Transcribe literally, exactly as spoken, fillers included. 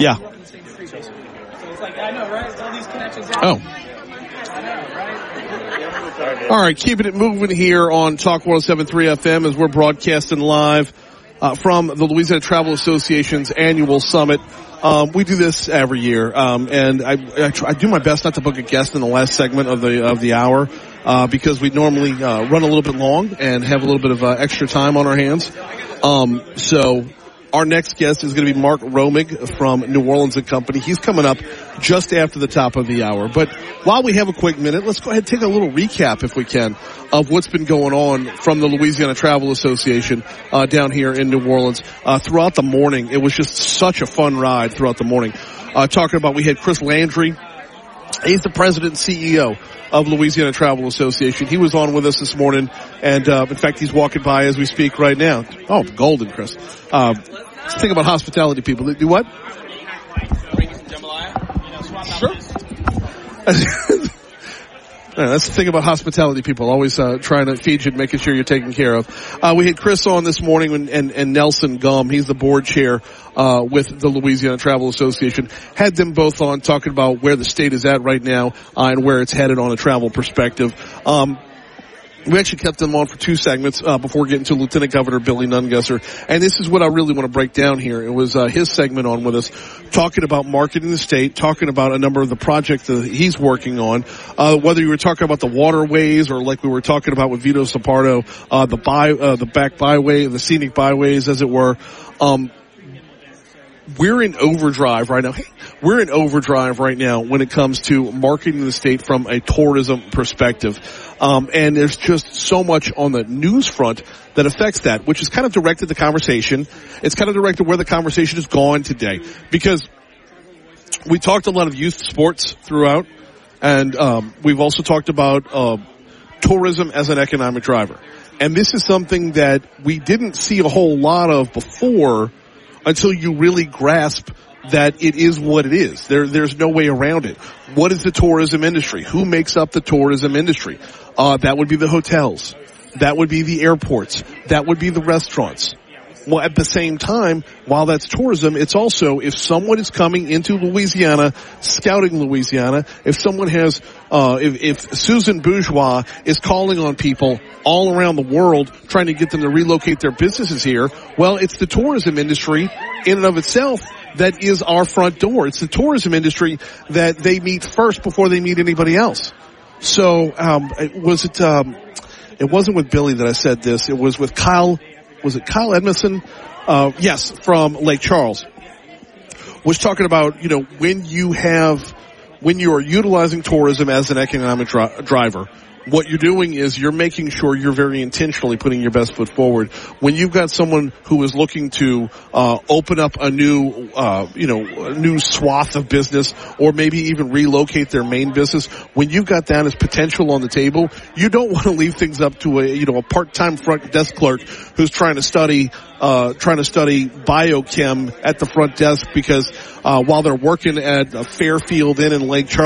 Yeah. So it's like, I know, right? It's all these connections. Oh. All right, keeping it moving here on Talk one oh seven point three F M as we're broadcasting live uh, from the Louisiana Travel Association's annual summit. Um, we do this every year, um, and I, I, try, I do my best not to book a guest in the last segment of the of the hour uh, because we normally uh, run a little bit long and have a little bit of uh, extra time on our hands. Um, so. Our next guest is going to be Mark Romig from New Orleans and Company. He's coming up just after the top of the hour. But while we have a quick minute, let's go ahead and take a little recap, if we can, of what's been going on from the Louisiana Travel Association uh, down here in New Orleans. Uh, throughout the morning, it was just such a fun ride throughout the morning. Uh, talking about, we had Chris Landry. He's the president and C E O of Louisiana Travel Association. He was on with us this morning, and uh, in fact, he's walking by as we speak right now. Oh, golden, Chris. Uh, let's think about hospitality people. Do what? Sure. Yeah, that's the thing about hospitality people, always uh, trying to feed you and making sure you're taken care of. Uh, we had Chris on this morning and, and, and Nelson Gum. He's the board chair uh, with the Louisiana Travel Association. Had them both on talking about where the state is at right now uh, and where it's headed on a travel perspective. Um, We actually kept them on for two segments uh, before getting to Lieutenant Governor Billy Nungesser. And this is what I really want to break down here. It was uh, his segment on with us, talking about marketing the state, talking about a number of the projects that he's working on, uh, whether you were talking about the waterways or like we were talking about with Vito Sapardo, uh, the by, uh, the back byway, the scenic byways, as it were. Um, We're in overdrive right now. Hey, we're in overdrive right now when it comes to marketing the state from a tourism perspective. Um, and there's just so much on the news front that affects that, which is kind of directed the conversation. It's kind of directed where the conversation has gone today. Because we talked a lot of youth sports throughout, and um, we've also talked about uh, tourism as an economic driver. And this is something that we didn't see a whole lot of before until you really grasp that it is what it is. There, there's no way around it. What is the tourism industry? Who makes up the tourism industry? Uh, that would be the hotels. That would be the airports. That would be the restaurants. Well, at the same time, while that's tourism, it's also if someone is coming into Louisiana, scouting Louisiana, if someone has, uh, if, if Susan Bourgeois is calling on people all around the world trying to get them to relocate their businesses here, well, it's the tourism industry in and of itself that is our front door. It's the tourism industry that they meet first before they meet anybody else. So, um, was it, um, it wasn't with Billy that I said this. It was with Kyle. Was it Kyle Edmondson? Uh, yes, from Lake Charles. Was talking about, you know, when you have, when you are utilizing tourism as an economic dri- driver, what you're doing is you're making sure you're very intentionally putting your best foot forward. When you've got someone who is looking to uh open up a new, uh you know, a new swath of business or maybe even relocate their main business, when you've got that as potential on the table, you don't want to leave things up to a, you know, a part-time front desk clerk who's trying to study, uh trying to study biochem at the front desk because uh while they're working at a Fairfield Inn in Lake Charles,